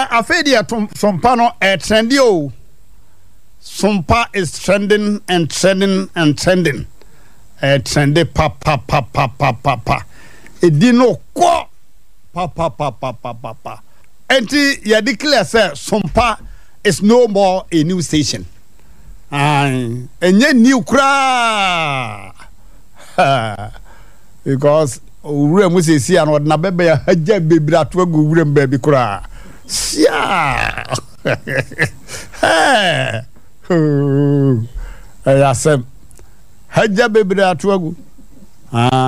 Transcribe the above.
afedi sompa no trendy o. Sompa is trending and trending and trending. Trendy pa. Edino ko pa. Enti ya declare say Sompa is no more a new station. Enye new kra. Because ure mu se si an na bebe ya haja bebira to agu ure mbabi kra. Sia. Ya sem haja bebira to agu.